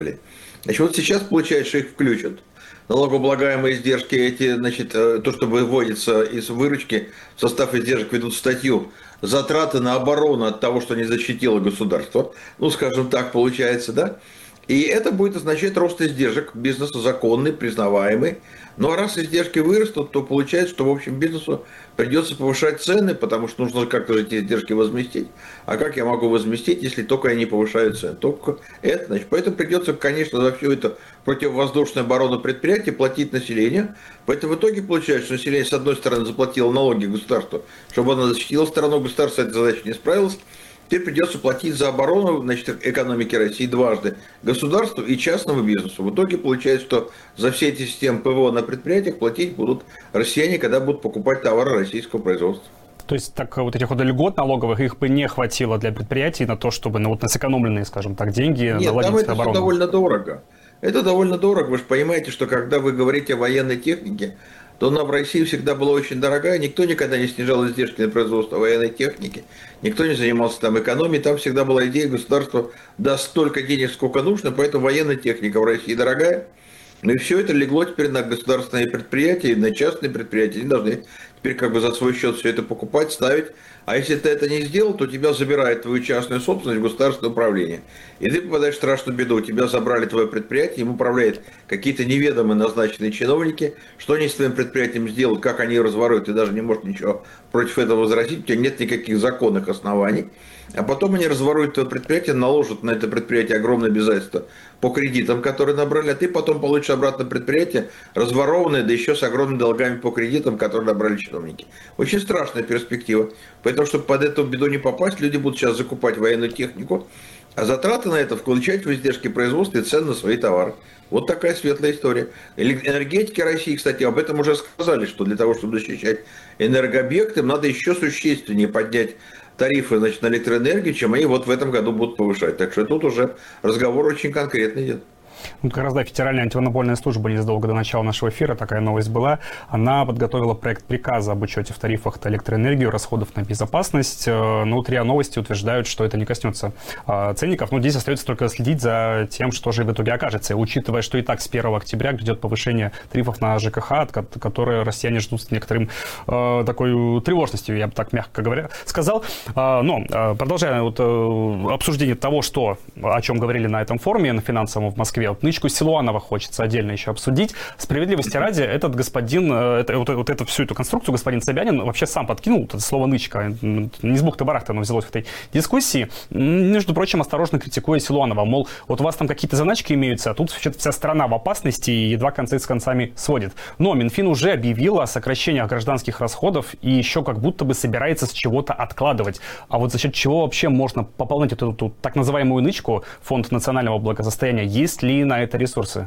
Значит, вот сейчас, получается, их включат. Налогооблагаемые издержки эти, значит, то, что выводится из выручки, в состав издержек ведут статью затраты на оборону от того, что не защитило государство. Ну, скажем так, получается, да? И это будет означать рост издержек бизнеса законный, признаваемый. Ну а раз издержки вырастут, то получается, что в общем бизнесу придется повышать цены, потому что нужно как-то эти издержки возместить. А как я могу возместить, если только я не повышаю цены? Только это, значит, поэтому придется, конечно, за всю эту противовоздушную оборону предприятий платить населению. Поэтому в итоге получается, что население, с одной стороны, заплатило налоги государству, чтобы оно защитило страну, государство этой задачей не справилось. Теперь придется платить за оборону, значит, экономики России дважды государству и частному бизнесу. В итоге получается, что за все эти системы ПВО на предприятиях платить будут россияне, когда будут покупать товары российского производства. То есть так вот этих вот льгот налоговых, их бы не хватило для предприятий на то, чтобы на сэкономленные, скажем так, деньги наладить оборону? Нет, там это все довольно дорого. Это довольно дорого. Вы же понимаете, что когда вы говорите о военной технике, то она в России всегда была очень дорогая. Никто никогда не снижал издержки на производство военной техники. Никто не занимался там экономией. Там всегда была идея, государство даст столько денег, сколько нужно. Поэтому военная техника в России дорогая. Ну и все это легло теперь на государственные предприятия, на частные предприятия. Они должны теперь как бы за свой счет все это покупать, ставить. А если ты это не сделал, то тебя забирает твою частную собственность в государственное управление. И ты попадаешь в страшную беду. У тебя забрали твое предприятие, им управляют какие-то неведомые назначенные чиновники. Что они с твоим предприятием сделают, как они его разворуют, ты даже не можешь ничего против этого возразить. У тебя нет никаких законных оснований. А потом они разворуют твое предприятие, наложат на это предприятие огромные обязательства по кредитам, которые набрали, а ты потом получишь обратно предприятие, разворованное, да еще с огромными долгами по кредитам, которые набрали чиновники. Очень страшная перспектива. Поэтому, чтобы под эту беду не попасть, люди будут сейчас закупать военную технику, а затраты на это включать в издержки производства и цен на свои товары. Вот такая светлая история. Энергетики России, кстати, об этом уже сказали, что для того, чтобы защищать энергообъекты, надо еще существеннее поднять тарифы, значит, на электроэнергию, чем они вот в этом году будут повышать. Так что тут уже разговор очень конкретный идет. Вот как раз, да, Федеральная антимонопольная служба незадолго до начала нашего эфира, такая новость была, она подготовила проект приказа об учете в тарифах на электроэнергию, расходов на безопасность. Но РИА Новости утверждают, что это не коснется ценников. Но здесь остается только следить за тем, что же в итоге окажется. И учитывая, что и так с 1 октября грядет повышение тарифов на ЖКХ, которые россияне ждут с некоторым такой тревожностью, я бы так мягко говоря сказал. Но продолжая вот обсуждение того, о чем говорили на этом форуме, на финансовом в Москве, вот нычку Силуанова хочется отдельно еще обсудить. Справедливости ради, этот господин, всю эту конструкцию господин Собянин вообще сам подкинул, это слово «нычка». Не с бухты-барахты оно взялось в этой дискуссии. Между прочим, осторожно критикуя Силуанова. Мол, вот у вас там какие-то заначки имеются, а тут вся страна в опасности и едва концы с концами сводит. Но Минфин уже объявил о сокращениях гражданских расходов и еще как будто бы собирается с чего-то откладывать. А вот за счет чего вообще можно пополнять эту так называемую нычку, фонд национального благосостояния? Есть ли на это ресурсы?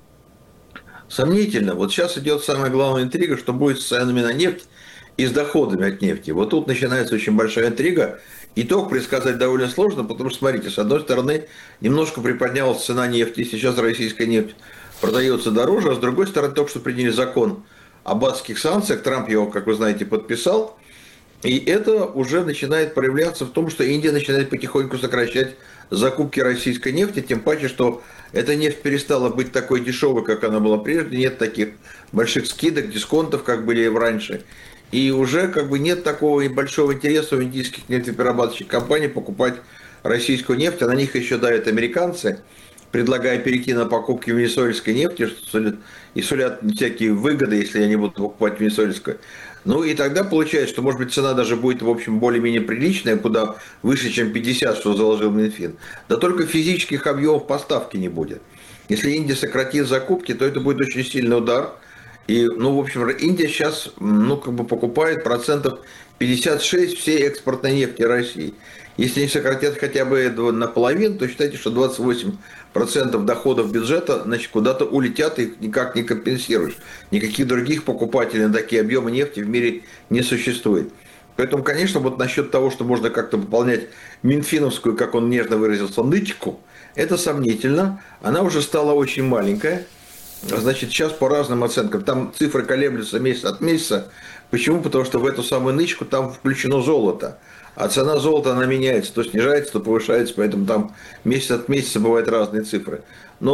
Сомнительно. Вот сейчас идет самая главная интрига, что будет с ценами на нефть и с доходами от нефти. Вот тут начинается очень большая интрига. Итог предсказать довольно сложно, потому что, смотрите, с одной стороны, немножко приподнялась цена нефти, сейчас российская нефть продается дороже, а с другой стороны, только что приняли закон об адских санкциях, Трамп его, как вы знаете, подписал, и это уже начинает проявляться в том, что Индия начинает потихоньку сокращать закупки российской нефти, тем паче, что эта нефть перестала быть такой дешевой, как она была прежде, нет таких больших скидок, дисконтов, как были раньше. И уже как бы нет такого большого интереса у индийских нефтеперерабатывающих компаний покупать российскую нефть, а на них еще давят американцы, предлагая перейти на покупки венесуэльской нефти и сулят всякие выгоды, если они будут покупать венесуэльскую. Ну и тогда получается, что может быть цена даже будет в общем более-менее приличная, куда выше, чем 50, что заложил Минфин. Да только физических объемов поставки не будет. Если Индия сократит закупки, то это будет очень сильный удар. И, ну, в общем, Индия сейчас, ну, как бы покупает процентов 56 всей экспортной нефти России. Если они сократят хотя бы наполовину, то считайте, что 28% доходов бюджета, значит, куда-то улетят, их никак не компенсируешь. Никаких других покупателей на такие объемы нефти в мире не существует. Поэтому, конечно, вот насчет того, что можно как-то пополнять минфиновскую, как он нежно выразился, нычку, это сомнительно. Она уже стала очень маленькая. Значит, сейчас по разным оценкам. Там цифры колеблются месяц от месяца. Почему? Потому что в эту самую нычку там включено золото. А цена золота, она меняется. То снижается, то повышается. Поэтому там месяц от месяца бывают разные цифры.